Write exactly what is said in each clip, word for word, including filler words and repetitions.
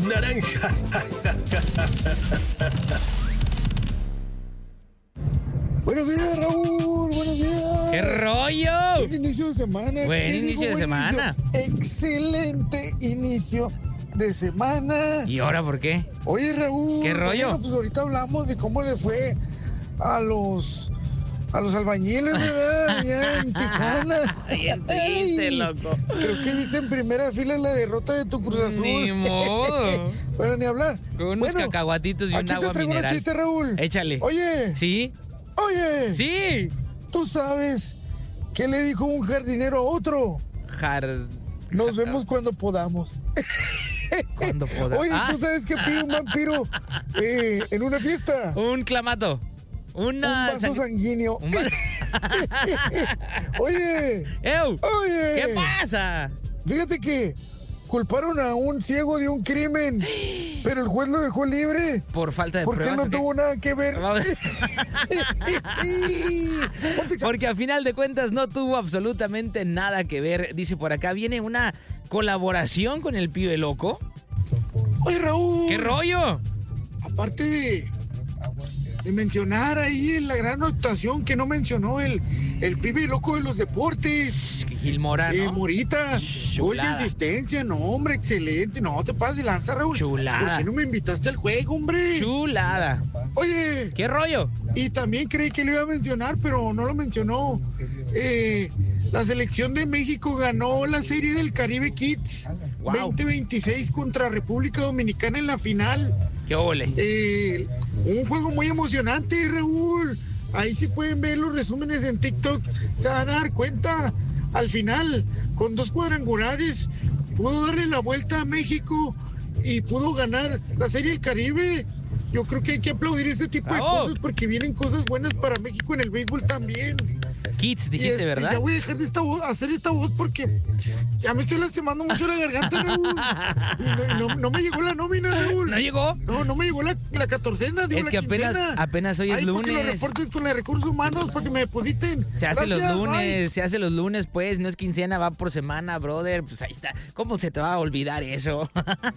naranja. Buenos días, Raúl. Buenos días. ¡Qué rollo! Buen inicio de semana. Buen ¿Qué inicio digo, de buen semana. inicio? Excelente inicio de semana. ¿Y ahora por qué? Oye, Raúl. ¿Qué rollo? Bueno, pues ahorita hablamos de cómo le fue a los a los albañiles, ¿verdad? Allá en Tijuana. Bien triste, loco. Creo que viste en primera fila la derrota de tu Cruz Azul. Ni modo. Bueno, ni hablar. Con unos Bueno, cacahuatitos y un aquí agua te traigo mineral. un chiste, Raúl. Échale. Oye. ¿Sí? Oye. Sí. ¿Tú sabes qué le dijo un jardinero a otro? Jard... Nos vemos cuando podamos. Cuando podamos. Oye, Ah. ¿tú sabes qué pide un vampiro eh, en una fiesta? Un clamato. Una Un vaso sang- sanguíneo. Un va- Oye. ¡Ew! Oye. ¿Qué pasa? Fíjate que culparon a un ciego de un crimen, pero el juez lo dejó libre. Por falta de Porque pruebas. no ¿o qué? tuvo nada que ver. Vamos- Ponte exa- Porque a final de cuentas no tuvo absolutamente nada que ver. Dice por acá, viene una colaboración con el Pibe Loco. Oye, Raúl. ¿Qué rollo? Aparte de, de mencionar ahí la gran actuación que no mencionó el, el Pibe Loco de los deportes. Gil Mora, Eh, ¿no? Morita, gol de Chulada. asistencia, no, hombre, excelente. No, te pases de lanza, Raúl. Chulada. ¿Por qué no me invitaste al juego, hombre? Chulada. Oye, ¿Qué rollo? y también creí que lo iba a mencionar, pero no lo mencionó. Eh, la selección de México ganó la Serie del Caribe Kids Wow. veinte veintiséis contra República Dominicana en la final. ¿Qué ole? Eh, un juego muy emocionante, Raúl. Ahí sí pueden ver los resúmenes en TikTok. Se van a dar cuenta. Al final, con dos cuadrangulares, pudo darle la vuelta a México y pudo ganar la Serie del Caribe. Yo creo que hay que aplaudir este tipo de ¡Bravo! cosas porque vienen cosas buenas para México en el béisbol también. Kids, Y dijiste, este, ¿verdad? Ya voy a dejar de esta voz- hacer esta voz porque ya me estoy lastimando mucho la garganta, Raúl. Y no, y no- no me llegó la nómina, Raúl. ¿No llegó? No, no me llegó la, la catorcena, digo, Es la que apenas, quincena. apenas hoy es Ay, porque los lunes. reportes con la de recursos humanos para que me depositen. Se hace Gracias, los lunes, bye. se hace los lunes, pues, no es quincena, va por semana, brother. Pues ahí está. ¿Cómo se te va a olvidar eso?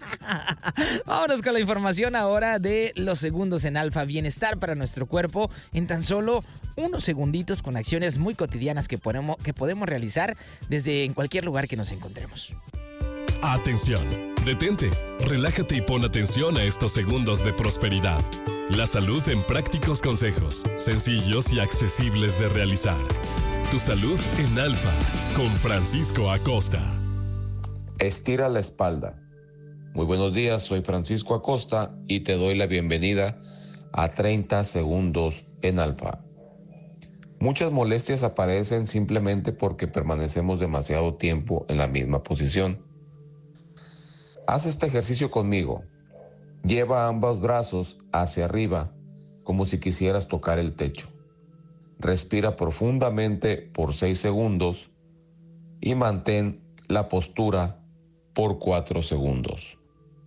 Vámonos con la información ahora de los segundos en Alfa. Bienestar para nuestro cuerpo en tan solo unos segunditos con acciones muy cotidianas que podemos, que podemos realizar desde en cualquier lugar que nos encontremos. Atención, detente, relájate y pon atención a estos segundos de prosperidad. La salud en prácticos consejos, sencillos y accesibles de realizar. Tu salud en Alfa, con Francisco Acosta. Estira la espalda. Muy buenos días, soy Francisco Acosta y te doy la bienvenida a treinta segundos en Alfa. Muchas molestias aparecen simplemente porque permanecemos demasiado tiempo en la misma posición. Haz este ejercicio conmigo. Lleva ambos brazos hacia arriba como si quisieras tocar el techo. Respira profundamente por seis segundos y mantén la postura por cuatro segundos.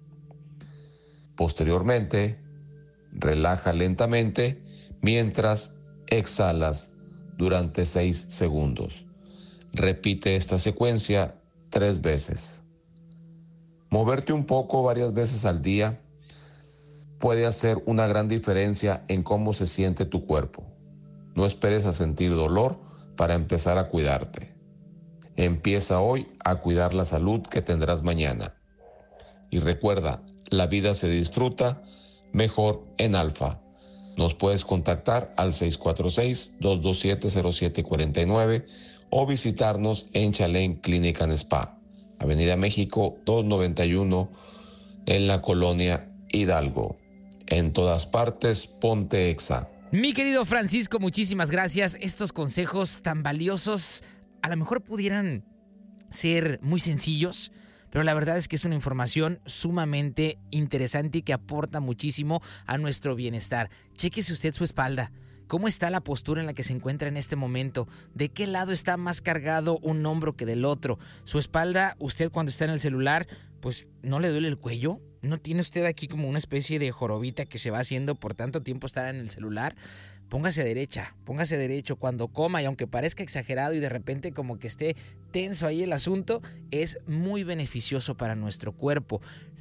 Posteriormente, relaja lentamente mientras exhalas durante seis segundos. Repite esta secuencia tres veces. Moverte un poco varias veces al día puede hacer una gran diferencia en cómo se siente tu cuerpo. No esperes a sentir dolor para empezar a cuidarte. Empieza hoy a cuidar la salud que tendrás mañana. Y recuerda, la vida se disfruta mejor en Alfa. Nos puedes contactar al seis cuatro seis, dos dos siete, cero siete cuatro nueve o visitarnos en Chalén Clinic and Spa, Avenida México doscientos noventa y uno, en la colonia Hidalgo. En todas partes, ponte Exa. Mi querido Francisco, muchísimas gracias. Estos consejos tan valiosos a lo mejor pudieran ser muy sencillos, pero la verdad es que es una información sumamente interesante y que aporta muchísimo a nuestro bienestar. Chéquese usted su espalda. ¿Cómo está la postura en la que se encuentra en este momento? ¿De qué lado está más cargado un hombro que del otro? Su espalda, usted cuando está en el celular, pues ¿no le duele el cuello? ¿No tiene usted aquí como una especie de jorobita que se va haciendo por tanto tiempo estar en el celular? Póngase derecha, póngase derecho cuando coma y aunque parezca exagerado y de repente como que esté tenso ahí el asunto, es muy beneficioso para nuestro cuerpo.